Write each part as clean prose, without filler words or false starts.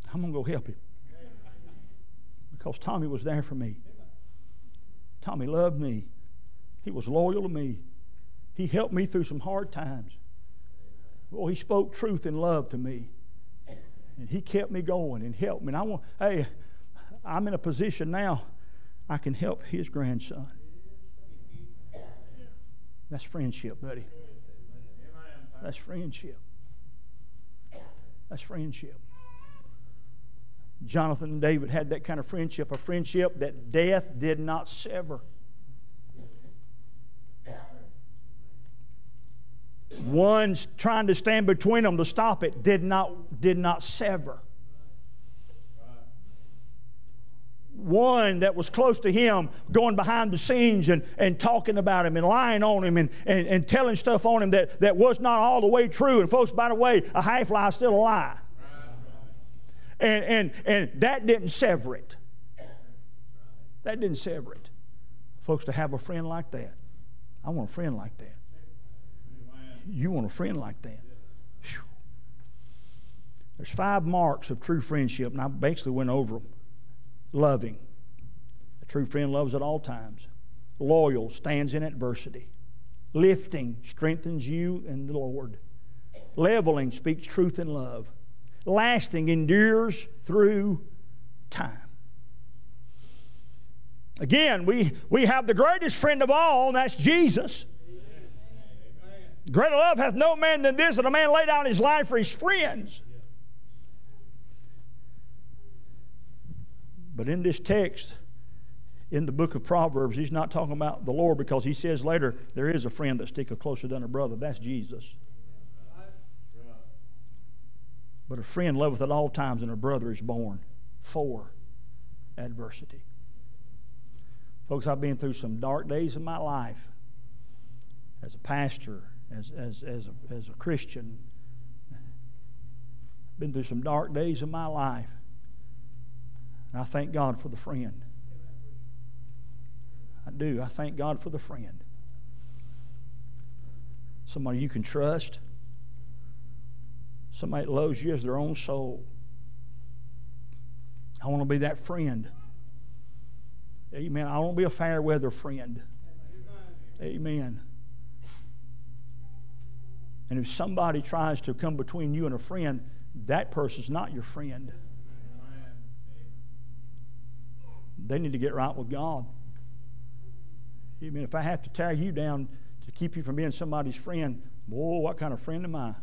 I'm going to go help him. Because Tommy was there for me. Tommy loved me. He was loyal to me. He helped me through some hard times. He spoke truth and love to me. And he kept me going and helped me. And I'm in a position now I can help his grandson. That's friendship, buddy. That's friendship. That's friendship. Jonathan and David had that kind of friendship, a friendship that death did not sever. One trying to stand between them to stop it did not sever. One that was close to him going behind the scenes and talking about him and lying on him and telling stuff on him that was not all the way true. And folks, by the way, a half lie is still a lie. And that didn't sever it. That didn't sever it. Folks, to have a friend like that, I want a friend like that. You want a friend like that. Whew. There's 5 marks of true friendship, and I basically went over them. Loving. A true friend loves at all times. Loyal, stands in adversity. Lifting, strengthens you in the Lord. Leveling, speaks truth and love. Lasting, endures through time. Again, we have the greatest friend of all, and that's Jesus. Greater love hath no man than this, that a man lay down his life for his friends. But in this text, in the book of Proverbs, he's not talking about the Lord, because he says later, there is a friend that sticketh closer than a brother. That's Jesus. But a friend loveth at all times, and a brother is born for adversity. Folks, I've been through some dark days of my life as a pastor, as a Christian. Been through some dark days of my life. And I thank God for the friend. I do. I thank God for the friend. Somebody you can trust. Somebody that loves you as their own soul. I want to be that friend. Amen. I want to be a fair weather friend. Amen. And if somebody tries to come between you and a friend, that person's not your friend. They need to get right with God. Amen. If I have to tear you down to keep you from being somebody's friend, boy, what kind of friend am I?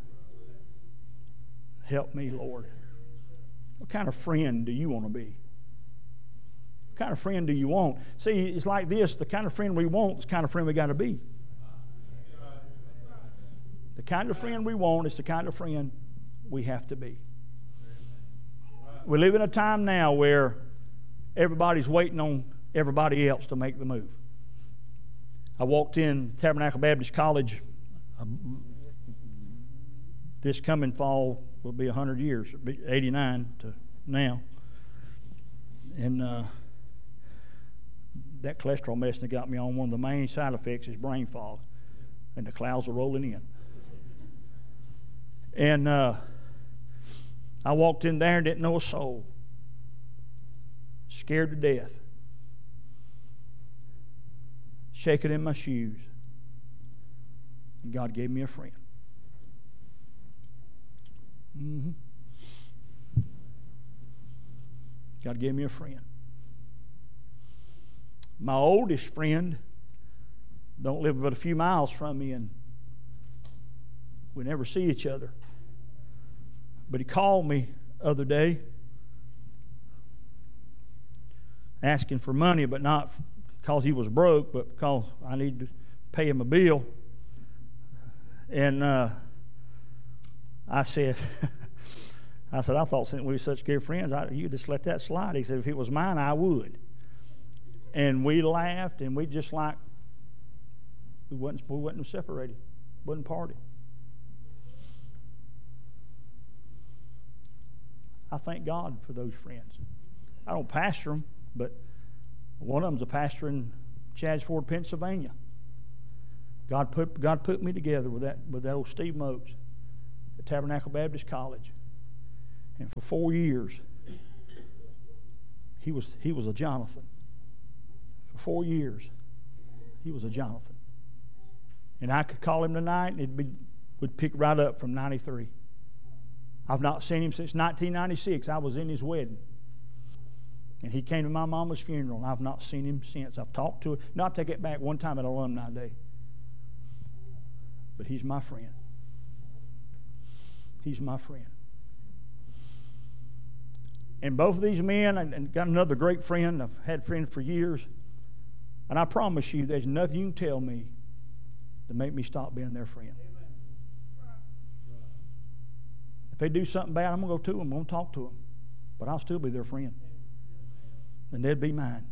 Help me, Lord. What kind of friend do you want to be? What kind of friend do you want? See, it's like this. The kind of friend we want is the kind of friend we got to be. The kind of friend we want is the kind of friend we have to be. We live in a time now where everybody's waiting on everybody else to make the move. I walked in Tabernacle Baptist College this coming fall. Will be 100 years, 89 to now. And that cholesterol medicine that got me on, one of the main side effects is brain fog. And the clouds are rolling in. And I walked in there and didn't know a soul. Scared to death. Shaking in my shoes. And God gave me a friend. God gave me a friend. My oldest friend don't live but a few miles from me, and we never see each other. But he called me the other day asking for money, but not because he was broke, but because I needed to pay him a bill. And I said, I thought since we were such good friends, you just let that slide. He said, if it was mine, I would. And we laughed, and we just like, we wasn't separated, wasn't parted. I thank God for those friends. I don't pastor them, but one of them's a pastor in Chaddsford, Pennsylvania. God put me together with that old Steve Mokes at Tabernacle Baptist College. And for 4 years, He was a Jonathan. For 4 years, he was a Jonathan. And I could call him tonight, and would pick right up from 93. I've not seen him since 1996. I was in his wedding. And he came to my mama's funeral, and I've not seen him since. I've talked to him. No, I take it back, one time at Alumni Day. But he's my friend. He's my friend. And both of these men, and got another great friend. I've had friends for years. And I promise you, there's nothing you can tell me to make me stop being their friend. If they do something bad, I'm going to go to them. I'm going to talk to them. But I'll still be their friend. And they'd be mine.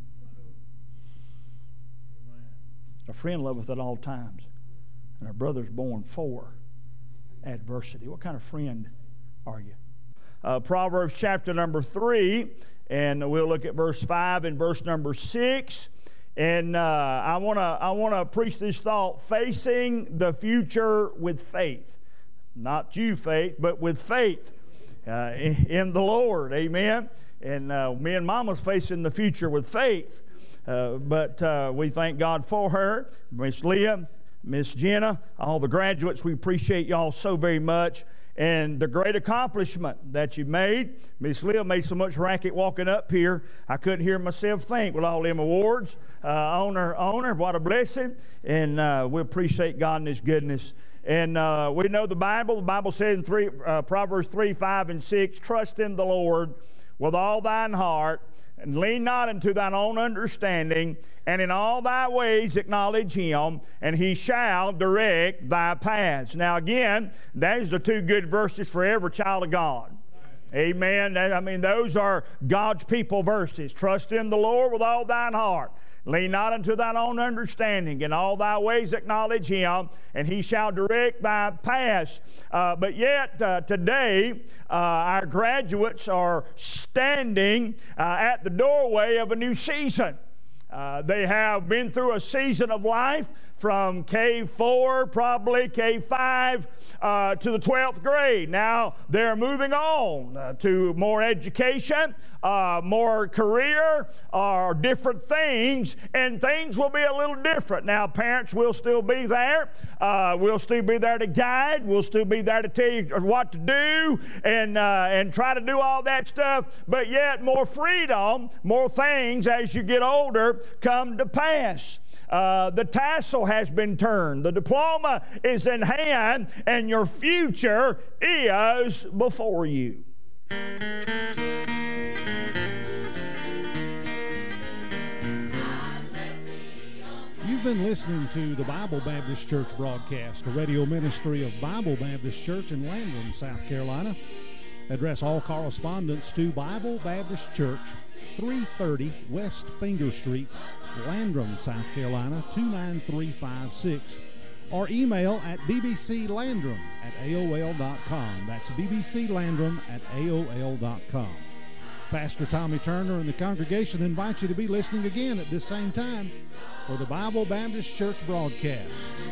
A friend loveth at all times, and a brother's born for adversity. What kind of friend are you? Proverbs chapter number 3, and we'll look at verse 5 and verse number 6. And I want to preach this thought: facing the future with faith, not you faith, but with faith in the Lord. Amen. And me and Mama's facing the future with faith. But we thank God for her. Miss Leah, Miss Jenna, all the graduates, we appreciate y'all so very much. And the great accomplishment that you made. Miss Leah made so much racket walking up here, I couldn't hear myself think with all them awards. On her, what a blessing. And we appreciate God and His goodness. And we know the Bible. The Bible says in Proverbs 3, 5, and 6, trust in the Lord with all thine heart, and lean not unto thine own understanding, and in all thy ways acknowledge Him, and He shall direct thy paths. Now again, those are two good verses for every child of God. Amen. I mean, those are God's people verses. Trust in the Lord with all thine heart. Lean not unto thine own understanding. In all thy ways acknowledge Him, and He shall direct thy paths. But yet, today, our graduates are standing at the doorway of a new season. They have been through a season of life from K4, probably K5, to the 12th grade. Now they're moving on to more education, more career, or different things, and things will be a little different. Now parents will still be there. We'll still be there to guide. We'll still be there to tell you what to do and try to do all that stuff, but yet more freedom, more things as you get older come to pass. The tassel has been turned. The diploma is in hand, and your future is before you. You've been listening to the Bible Baptist Church broadcast, a radio ministry of Bible Baptist Church in Landrum, South Carolina. Address all correspondence to Bible Baptist Church, 330 West Finger Street, Landrum, South Carolina, 29356, or email at bbclandrum@aol.com. That's bbclandrum@aol.com. Pastor Tommy Turner and the congregation invite you to be listening again at this same time for the Bible Baptist Church broadcast.